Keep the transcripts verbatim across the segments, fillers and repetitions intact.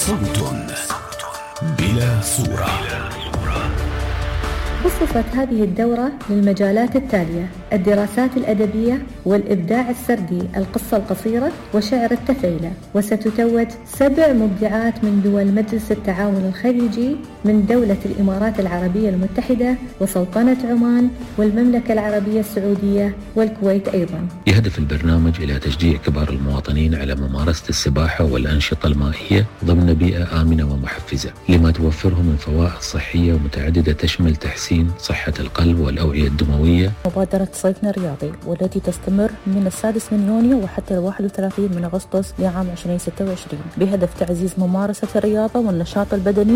صوت بلا صورة. خصصت هذه الدورة للمجالات التالية: الدراسات الأدبية والإبداع السردي، القصة القصيرة، وشعر التثيلة. وستتوج سبع مبدعات من دول مجلس التعاون الخليجي، من دولة الإمارات العربية المتحدة وسلطنة عمان والمملكة العربية السعودية والكويت أيضا. يهدف البرنامج إلى تشجيع كبار المواطنين على ممارسة السباحة والأنشطة المائية ضمن بيئة آمنة ومحفزة، لما توفره من فوائد صحية ومتعددة تشمل تحسين صحة القلب والأوعية الدموية. مبادرة صيفنا الرياضي والتي تستمر من السادس من يونيو وحتى الواحد وثلاثين من أغسطس لعام ألفين وستة وعشرين، بهدف تعزيز ممارسة الرياضة والنشاط البدني.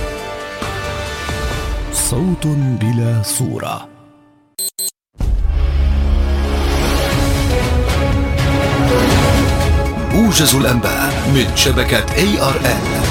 صوت بلا صورة. موجز الأنباء من شبكة إيه آر إن.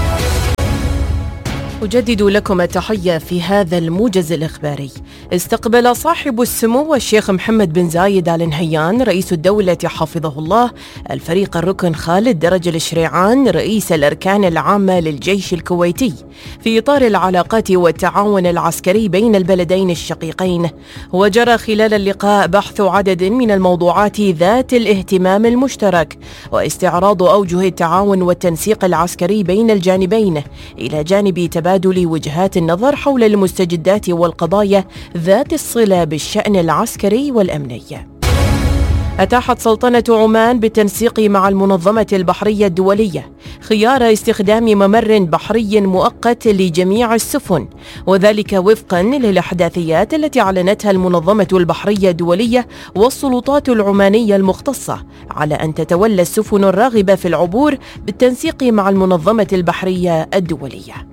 أجدد لكم التحية في هذا الموجز الإخباري. استقبل صاحب السمو الشيخ محمد بن زايد آل نهيان رئيس الدولة حفظه الله الفريق الركن خالد درج الشريعان رئيس الأركان العامة للجيش الكويتي في إطار العلاقات والتعاون العسكري بين البلدين الشقيقين. وجرى خلال اللقاء بحث عدد من الموضوعات ذات الاهتمام المشترك واستعراض أوجه التعاون والتنسيق العسكري بين الجانبين، إلى جانب تبادل وجهات النظر حول المستجدات والقضايا ذات الصلة بالشأن العسكري والأمني. أتاحت سلطنة عمان بالتنسيق مع المنظمة البحرية الدولية خيار استخدام ممر بحري مؤقت لجميع السفن، وذلك وفقا للأحداثيات التي أعلنتها المنظمة البحرية الدولية والسلطات العمانية المختصة على أن تتولى السفن الراغبة في العبور بالتنسيق مع المنظمة البحرية الدولية.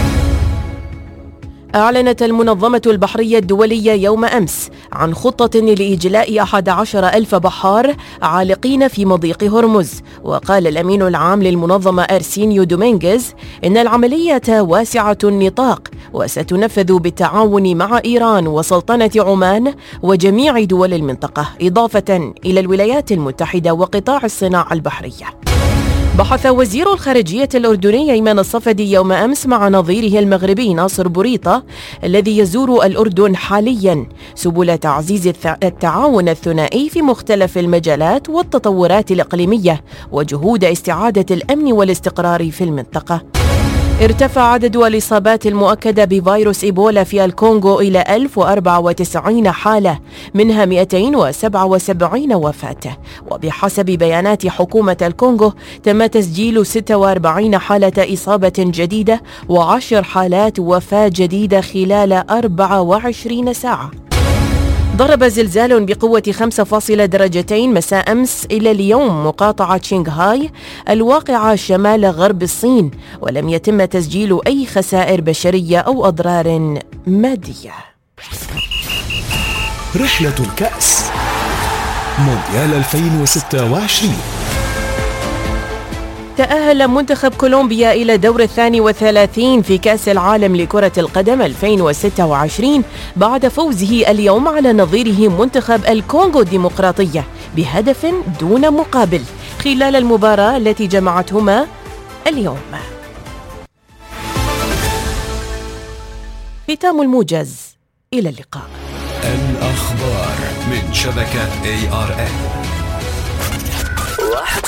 أعلنت المنظمة البحرية الدولية يوم أمس عن خطة لإجلاء أحد عشر ألف بحار عالقين في مضيق هرمز. وقال الأمين العام للمنظمة أرسينيو دومينغيز إن العملية واسعة النطاق وستنفذ بالتعاون مع إيران وسلطنة عمان وجميع دول المنطقة، إضافة إلى الولايات المتحدة وقطاع الصناعة البحرية. بحث وزير الخارجية الأردني أيمن الصفدي يوم أمس مع نظيره المغربي ناصر بوريطة الذي يزور الأردن حاليا سبل تعزيز التعاون الثنائي في مختلف المجالات والتطورات الإقليمية وجهود استعادة الأمن والاستقرار في المنطقة. ارتفع عدد الإصابات المؤكدة بفيروس إيبولا في الكونغو إلى ألف وأربعة وتسعين حالة، منها مئتين وسبعة وسبعين وفاة. وبحسب بيانات حكومة الكونغو تم تسجيل ستة وأربعين حالة إصابة جديدة وعشر حالات وفاة جديدة خلال أربع وعشرين ساعة. ضرب زلزال بقوة خمسة فاصلة درجتين مساء أمس إلى اليوم مقاطعة شنغهاي الواقعة شمال غرب الصين، ولم يتم تسجيل أي خسائر بشرية أو أضرار مادية. رحلة الكأس مونديال ألفين وستة وعشرين. تأهل منتخب كولومبيا إلى دور الثاني والثلاثين في كأس العالم لكرة القدم ألفين وستة وعشرين بعد فوزه اليوم على نظيره منتخب الكونغو الديمقراطية بهدف دون مقابل خلال المباراة التي جمعتهما اليوم. ختام الموجز، إلى اللقاء. الأخبار من شبكة إيه آر إن.